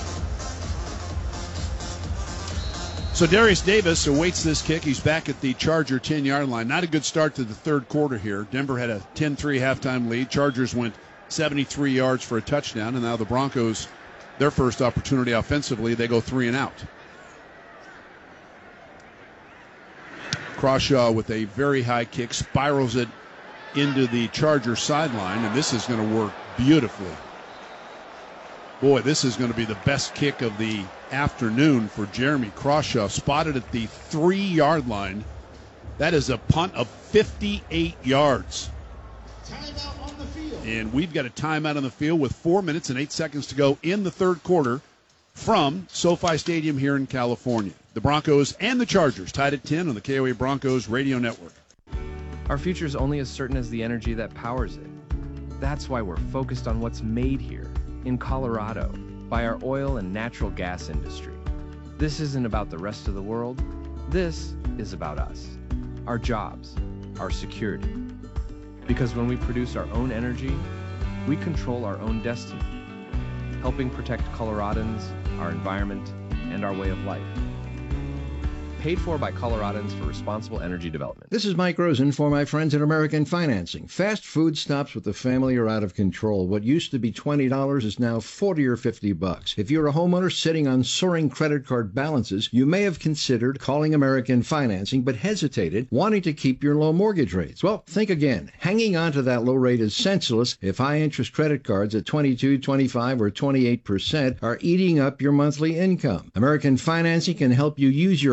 So Darius Davis awaits this kick. He's back at the Charger 10-yard line. Not a good start to the third quarter here. Denver had a 10-3 halftime lead. Chargers went 73 yards for a touchdown, and now the Broncos, their first opportunity offensively, they go 3 and out. Crawshaw with a very high kick, spirals it into the Charger sideline, and this is going to work beautifully. Boy, this is going to be the best kick of the afternoon for Jeremy Crawshaw. Spotted at the 3-yard line. That is a punt of 58 yards. And we've got a timeout on the field with 4 minutes and 8 seconds to go in the third quarter from SoFi Stadium here in California. The Broncos and the Chargers tied at 10 on the KOA Broncos radio network. Our future is only as certain as the energy that powers it. That's why we're focused on what's made here, in Colorado, by our oil and natural gas industry. This isn't about the rest of the world. This is about us, our jobs, our security. Because when we produce our own energy, we control our own destiny, helping protect Coloradans, our environment, and our way of life. Paid for by Coloradans for Responsible Energy Development. This is Mike Rosen for my friends at American Financing. Fast food stops with the family are out of control. What used to be $20 is now $40 or $50. If you're a homeowner sitting on soaring credit card balances, you may have considered calling American Financing but hesitated, wanting to keep your low mortgage rates. Well, think again. Hanging on to that low rate is senseless if high-interest credit cards at 22, 25, or 28% are eating up your monthly income. American Financing can help you use your hard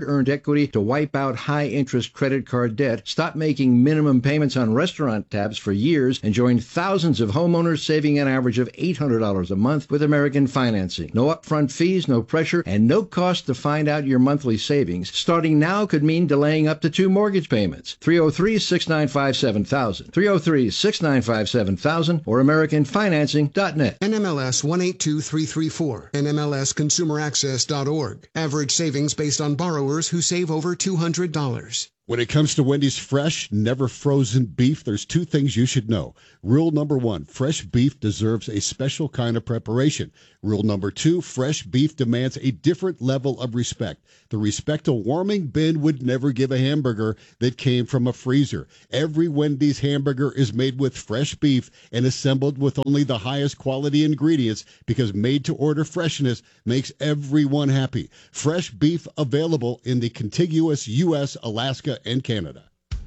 hard-earned equity to wipe out high-interest credit card debt, stop making minimum payments on restaurant tabs for years, and join thousands of homeowners saving an average of $800 a month with American Financing. No upfront fees, no pressure, and no cost to find out your monthly savings. Starting now could mean delaying up to 2 mortgage payments. 303-695-7000. 303-695-7000 or AmericanFinancing.net. NMLS 182334. NMLSConsumerAccess.org. Average savings based on borrowers who save over $200. When it comes to Wendy's fresh, never frozen beef, there's 2 things you should know. Rule number 1, fresh beef deserves a special kind of preparation. Rule number 2, fresh beef demands a different level of respect. The respect a warming bin would never give a hamburger that came from a freezer. Every Wendy's hamburger is made with fresh beef and assembled with only the highest quality ingredients because made-to-order freshness makes everyone happy. Fresh beef available in the contiguous U.S., Alaska, and Canada.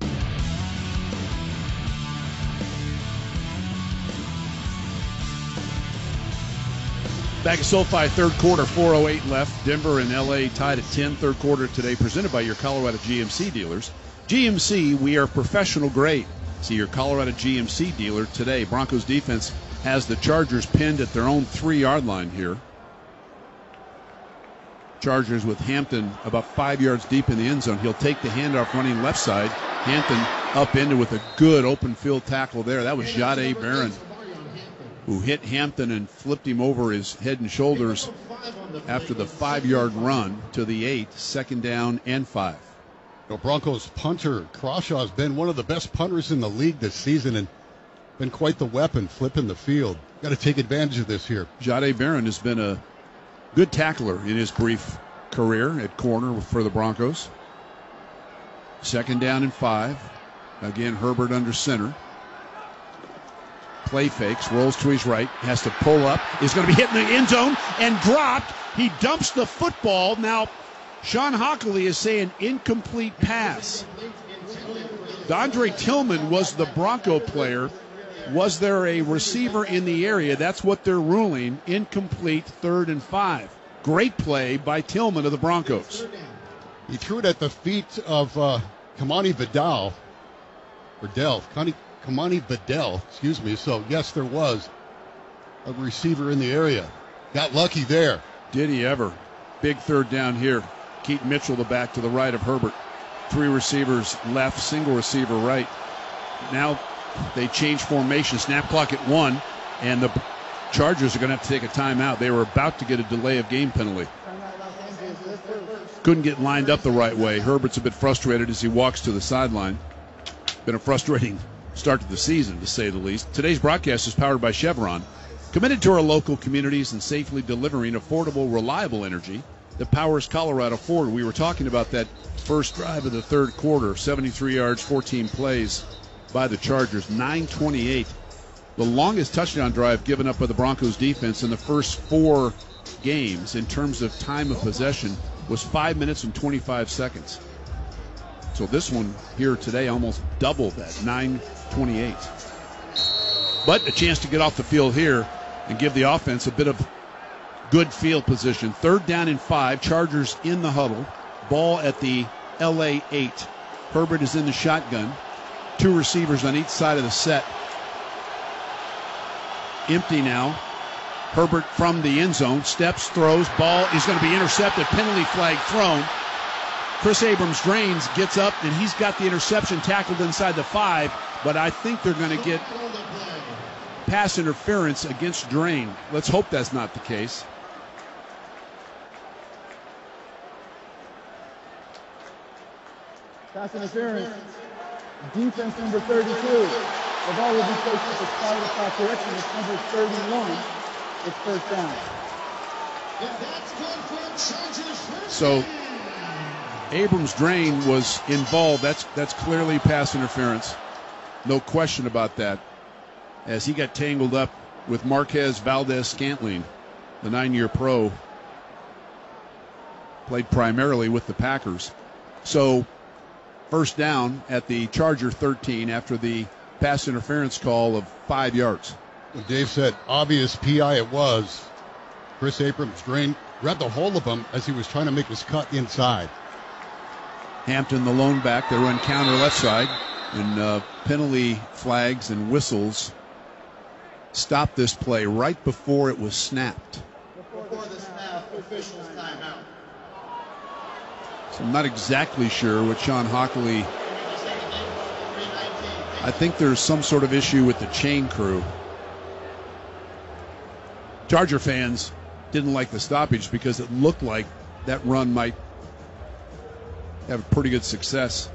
Back at SoFi, third quarter, 4:08 left. Denver and L.A. tied at 10. Third quarter today, presented by your Colorado GMC dealers. GMC, we are professional grade. See your Colorado GMC dealer today. Broncos defense has the Chargers pinned at their own 3-yard line here. Chargers with Hampton about 5 yards deep in the end zone. He'll take the handoff running left side. Hampton upended with a good open field tackle there. That was Jahdae Barron, who hit Hampton and flipped him over his head and shoulders after the 5-yard run to the 8, second down and 5. Broncos punter Crawshaw has been one of the best punters in the league this season and been quite the weapon flipping the field. Got to take advantage of this here. Jahdae Barron has been a good tackler in his brief career at corner for the Broncos. Second down and 5. Again, Herbert under center. Play fakes, rolls to his right, has to pull up, is going to be hit in the end zone and dropped. He dumps the football. Now, Sean Hockley is saying incomplete pass. Dondre Tillman was the Bronco player. Was there a receiver in the area? That's what they're ruling. Incomplete, 3rd and 5. Great play by Tillman of the Broncos. He threw it at the feet of Kamani Vidal. Kamani Vidal, excuse me. So, yes, there was a receiver in the area. Got lucky there. Did he ever? Big third down here. Keaton Mitchell, the back to the right of Herbert. 3 receivers left, single receiver right. Now they change formation. Snap clock at 1, and the Chargers are going to have to take a timeout. They were about to get a delay of game penalty. Couldn't get lined up the right way. Herbert's a bit frustrated as he walks to the sideline. Been a frustrating start to the season, to say the least. Today's broadcast is powered by Chevron, committed to our local communities and safely delivering affordable, reliable energy that powers Colorado forward. We were talking about that first drive of the third quarter, 73 yards, 14 plays by the Chargers, 9:28. The longest touchdown drive given up by the Broncos defense in the first 4 games in terms of time of possession was 5 minutes and 25 seconds. So this one here today almost doubled that, 9:28. But a chance to get off the field here and give the offense a bit of good field position. 3rd down and 5, Chargers in the huddle. Ball at the LA 8. Herbert is in the shotgun. 2 receivers on each side of the set. Empty now. Herbert from the end zone. Steps, throws. Ball is going to be intercepted. Penalty flag thrown. Chris Abrams-Drains gets up, and he's got the interception tackled inside the 5, but I think they're going to get pass interference against Drain. Let's hope that's not the case. Pass interference. Defense number 32. The ball will be placed at the side of the foul. Correction, it's number 31. It's first down. So Abrams-Drain was involved. That's clearly pass interference. No question about that. As he got tangled up with Marquez Valdez-Scantling, the 9-year pro. Played primarily with the Packers. So first down at the Charger 13 after the pass interference call of 5 yards. Dave said obvious PI it was. Chris Abrams-Drain grabbed a hold of him as he was trying to make his cut inside. Hampton, the lone back. They run counter left side. And penalty flags and whistles stopped this play right before it was snapped. Before the snap, officials timeout. So I'm not exactly sure what Sean Hockley. I think there's some sort of issue with the chain crew. Charger fans didn't like the stoppage because it looked like that run might have pretty good success.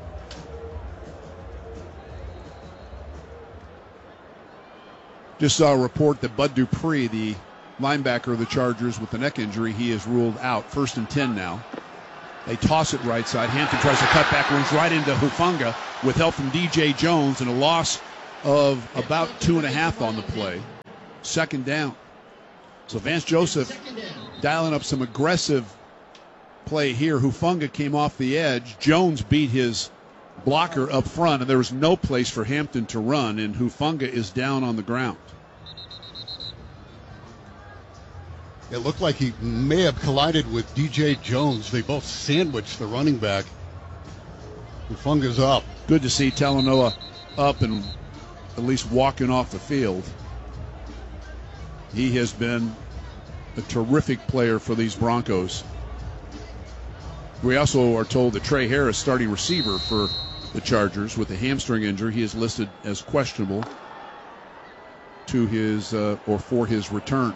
Just saw a report that Bud Dupree, the linebacker of the Chargers with the neck injury, he is ruled out. 1st and 10 now. They toss it right side. Hampton tries to cut back, runs right into Hufanga with help from DJ Jones and a loss of about 2.5 on the play. 2nd down. So Vance Joseph dialing up some aggressive play here. Hufanga came off the edge. Jones beat his blocker up front, and there was no place for Hampton to run, and Hufanga is down on the ground. It looked like he may have collided with DJ Jones. They both sandwiched the running back. Hufanga's up. Good to see Talanoa up and at least walking off the field. He has been a terrific player for these Broncos. We also are told that Trey Harris, starting receiver for the Chargers, with a hamstring injury, he is listed as questionable to his or for his return.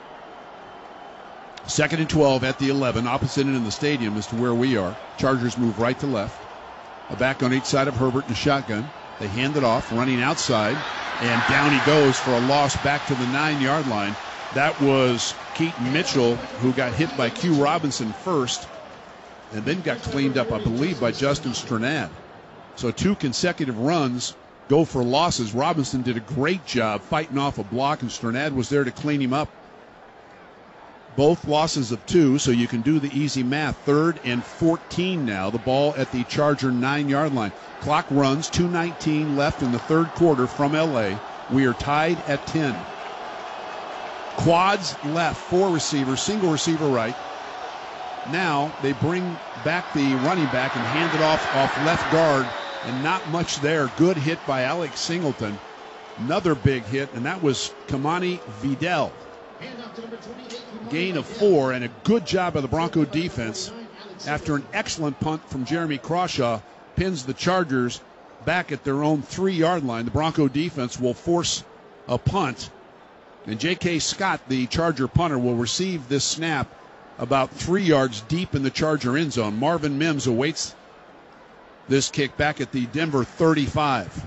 2nd and 12 at the 11, opposite end of the stadium as to where we are. Chargers move right to left. A back on each side of Herbert in the shotgun. They hand it off, running outside, and down he goes for a loss back to the 9-yard line. That was Keaton Mitchell, who got hit by Q Robinson first, and then got cleaned up, I believe, by Justin Strnad. So 2 consecutive runs go for losses. Robinson did a great job fighting off a block, and Strnad was there to clean him up. Both losses of 2, so you can do the easy math. 3rd and 14 now. The ball at the Charger 9-yard line. Clock runs, 2:19 left in the 3rd quarter from L.A. We are tied at 10. Quads left, 4 receivers, single receiver right. Now they bring back the running back and hand it off left guard, and not much there. Good hit by Alex Singleton. Another big hit, and that was Kamani Vidal. Gain of 4, and a good job by the Bronco defense after an excellent punt from Jeremy Crawshaw pins the Chargers back at their own 3-yard line. The Bronco defense will force a punt, and J.K. Scott, the Charger punter, will receive this snap about 3 yards deep in the Charger end zone. Marvin Mims awaits this kick back at the Denver 35.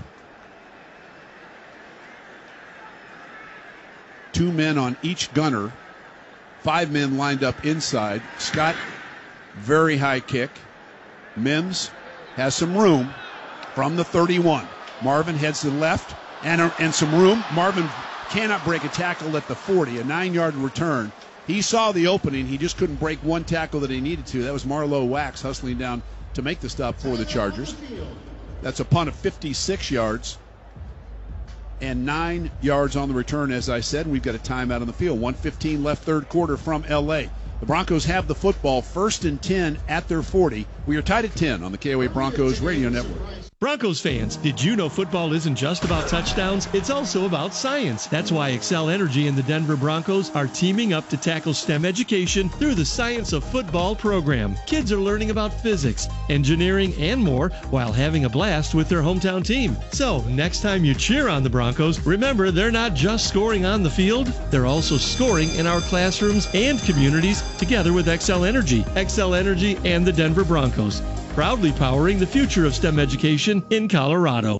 2 men on each gunner. 5 men lined up inside. Scott, very high kick. Mims has some room from the 31. Marvin heads to the left and some room. Marvin cannot break a tackle at the 40, a 9-yard return. He saw the opening. He just couldn't break one tackle that he needed to. That was Marlowe Wax hustling down to make the stop for the Chargers. That's a punt of 56 yards. And 9 yards on the return, as I said. We've got a timeout on the field. 1:15 left, 3rd quarter from L.A. The Broncos have the football, 1st and 10 at their 40. We are tied at 10 on the KOA Broncos Radio Network. Broncos fans, did you know football isn't just about touchdowns? It's also about science. That's why Excel Energy and the Denver Broncos are teaming up to tackle STEM education through the Science of Football program. Kids are learning about physics, engineering, and more while having a blast with their hometown team. So, next time you cheer on the Broncos, remember they're not just scoring on the field, they're also scoring in our classrooms and communities together with Excel Energy. Excel Energy and the Denver Broncos, proudly powering the future of STEM education in Colorado.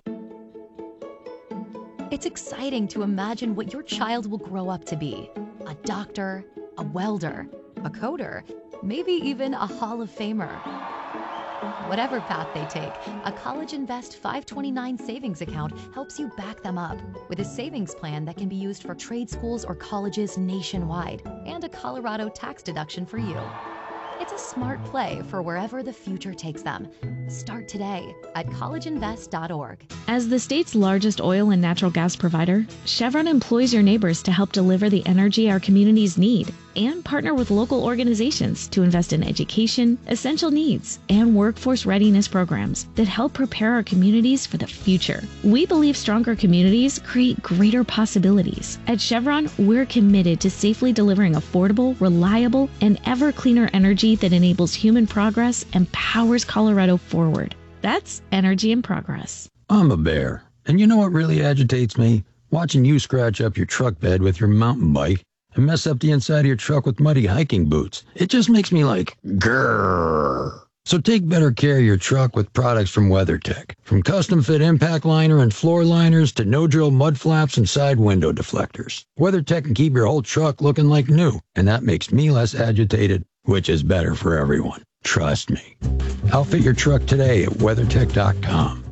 It's exciting to imagine what your child will grow up to be. A doctor, a welder, a coder, maybe even a Hall of Famer. Whatever path they take, a College Invest 529 savings account helps you back them up with a savings plan that can be used for trade schools or colleges nationwide and a Colorado tax deduction for you. It's a smart play for wherever the future takes them. Start today at collegeinvest.org. As the state's largest oil and natural gas provider, Chevron employs your neighbors to help deliver the energy our communities need. and partner with local organizations to invest in education, essential needs, and workforce readiness programs that help prepare our communities for the future. We believe stronger communities create greater possibilities. At Chevron, we're committed to safely delivering affordable, reliable, and ever cleaner energy that enables human progress and powers Colorado forward. That's energy in progress. I'm a bear, and you know what really agitates me? Watching you scratch up your truck bed with your mountain bike and mess up the inside of your truck with muddy hiking boots. It just makes me like, grrr. So take better care of your truck with products from WeatherTech. From custom fit impact liner and floor liners to no-drill mud flaps and side window deflectors. WeatherTech can keep your whole truck looking like new, and that makes me less agitated, which is better for everyone. Trust me. Outfit your truck today at WeatherTech.com.